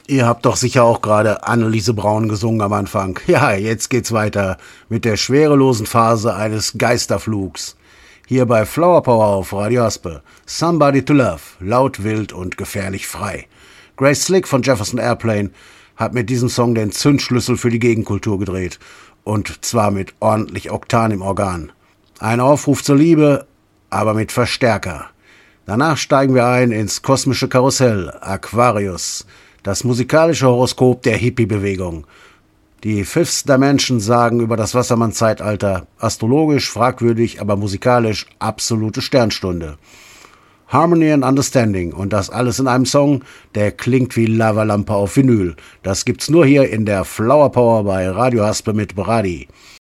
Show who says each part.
Speaker 1: Ihr habt doch sicher auch gerade Anneliese Braun gesungen am Anfang. Ja, jetzt geht's weiter mit der schwerelosen Phase eines Geisterflugs. Hier bei Flower Power auf Radio Aspe. Somebody to Love, laut, wild und gefährlich frei. Grace Slick von Jefferson Airplane hat mit diesem Song den Zündschlüssel für die Gegenkultur gedreht. Und zwar mit ordentlich Oktan im Organ. Ein Aufruf zur Liebe, aber mit Verstärker. Danach steigen wir ein ins kosmische Karussell, Aquarius, das musikalische Horoskop der Hippie-Bewegung. Die Fifth Dimension sagen über das Wassermann-Zeitalter, astrologisch fragwürdig, aber musikalisch absolute Sternstunde. Harmony and Understanding und das alles in einem Song, der klingt wie Lavalampe auf Vinyl. Das gibt's nur hier in der Flower Power bei Radio Haspe mit Brady.